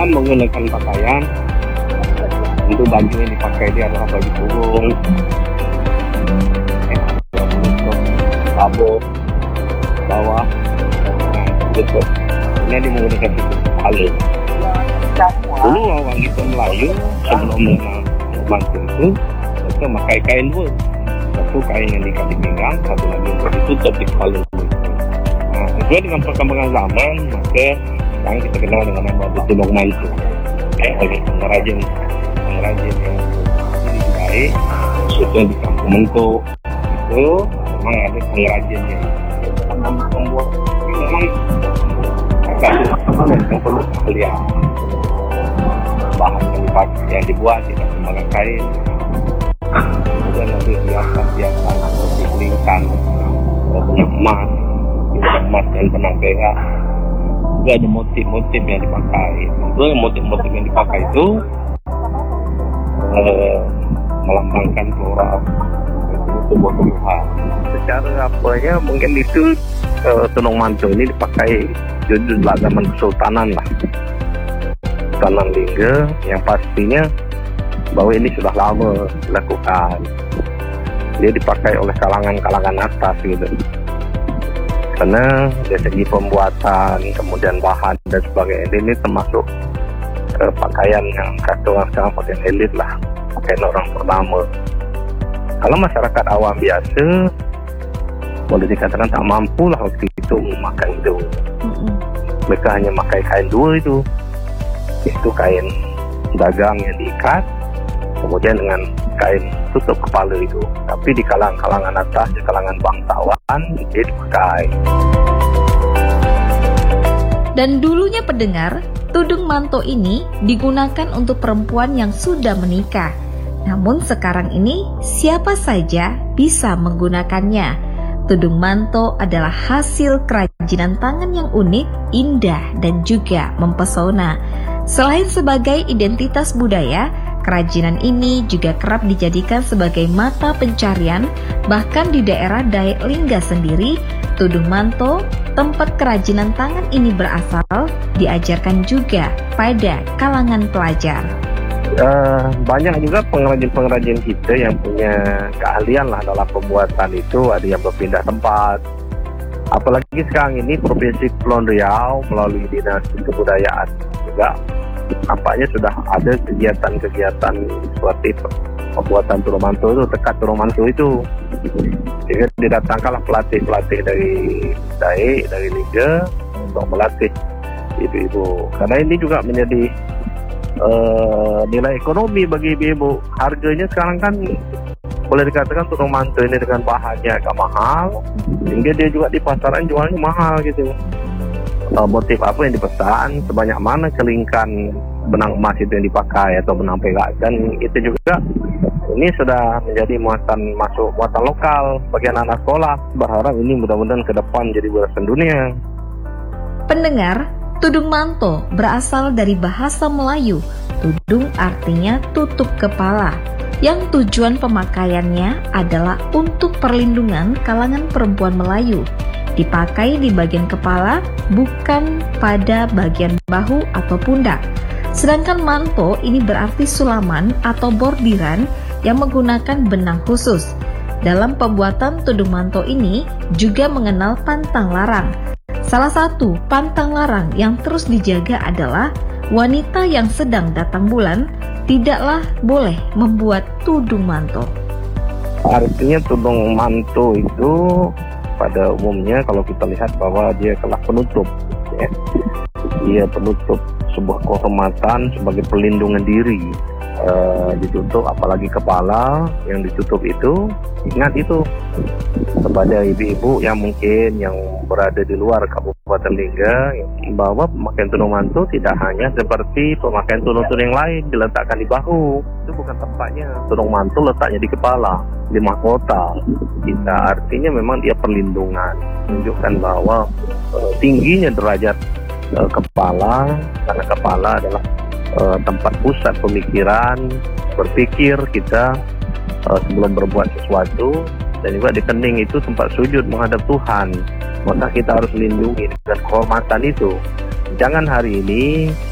Dalam menggunakan pakaian, tentu baju yang dipakai dia adalah baju kurung, menutup babo bawah, gitu. Ini dia menggunakan tutup kepala. Dulu orang kita Melayu sebelum mengenal mantu itu, mereka memakai kain dua. Satu kain yang diikat di pinggang, satu lagi untuk ditutup di kepala. Sesuai dengan perkembangan zaman, maka sekarang kita kenal dengan nama tunong mantu. Oleh pengrajin yang baik, khususnya di Kampung Mentuk itu memang ada pengrajin yang membuat ini memang agak susah dan perlu keahlian. Bahan yang dibuat tidak sembarang kain, kemudian nanti hiasan seperti lingkan, punya emas dan benang perak. Juga ada motif-motif yang dipakai. Tentu motif-motif yang dipakai itu melambangkan flora sebuah tumbuhan. Secara apanya mungkin itu tunong mantu ini dipakai jujur zaman kesultanan lah. Kesultanan Lingga yang pastinya bahwa ini sudah lama dilakukan. Dia dipakai oleh kalangan-kalangan atas gitu. Karena dari segi pembuatan, kemudian bahan dan sebagainya, ini termasuk pakaian yang kata orang sekarang pakaian elit lah, pakaian orang pertama. Kalau masyarakat awam biasa, boleh dikatakan tak mampu lah waktu itu memakai itu. Mereka hanya memakai kain dua itu kain dagang yang diikat, kemudian dengan kain tutup kepala itu. Tapi di kalangan atas, di kalangan bangsawan, dia dipakai. Dan dulunya pendengar, tudung manto ini digunakan untuk perempuan yang sudah menikah. Namun sekarang ini siapa saja bisa menggunakannya. Tudung manto adalah hasil kerajinan tangan yang unik, indah, dan juga mempesona. Selain sebagai identitas budaya, kerajinan ini juga kerap dijadikan sebagai mata pencarian. Bahkan di daerah Dayak Lingga sendiri, tudung manto, tempat kerajinan tangan ini berasal, diajarkan juga pada kalangan pelajar. Banyak juga pengrajin-pengrajin kita yang punya keahlian lah dalam pembuatan itu. Ada yang berpindah tempat. Apalagi sekarang ini Provinsi Kepulauan Riau melalui Dinas Kebudayaan juga nampaknya sudah ada kegiatan-kegiatan seperti pembuatan tudung manto itu, tekad tudung manto itu. Sehingga didatangkanlah pelatih-pelatih dari Dayak, dari Lingga untuk melatih ibu-ibu. Karena ini juga menjadi nilai ekonomi bagi ibu-ibu. Harganya sekarang kan boleh dikatakan tudung manto ini dengan bahannya agak mahal, sehingga dia juga di pasaran jualnya mahal gitu. Motif apa yang dipesan, sebanyak mana kelingkan benang emas itu yang dipakai atau benang perak, dan itu juga ini sudah menjadi muatan lokal bagi anak-anak sekolah. Berharap ini mudah-mudahan ke depan jadi warisan dunia. Pendengar, tudung manto berasal dari bahasa Melayu. Tudung artinya tutup kepala, yang tujuan pemakaiannya adalah untuk perlindungan kalangan perempuan Melayu. Dipakai di bagian kepala, bukan pada bagian bahu atau pundak. Sedangkan manto ini berarti sulaman atau bordiran yang menggunakan benang khusus. Dalam pembuatan tudung manto ini juga mengenal pantang larang. Salah satu pantang larang yang terus dijaga adalah wanita yang sedang datang bulan tidaklah boleh membuat tudung manto. Artinya tudung manto itu pada umumnya kalau kita lihat bahwa dia telah penutup, ya. Dia penutup sebuah kehormatan sebagai perlindungan diri. Ditutup apalagi kepala yang ditutup itu, ingat itu kepada ibu-ibu yang mungkin yang berada di luar Kabupaten Lingga, bahwa pemakaian tudung manto tidak hanya seperti pemakaian tudung-tudung yang lain diletakkan di bahu. Itu bukan tempatnya. Tudung manto letaknya di kepala, di mahkota kita. Artinya memang dia perlindungan, menunjukkan bahwa tingginya derajat kepala, karena kepala adalah tempat pusat pemikiran, berpikir kita sebelum berbuat sesuatu, dan juga di kening itu tempat sujud menghadap Tuhan. Maka kita harus melindungi dengan kehormatan itu. Jangan hari ini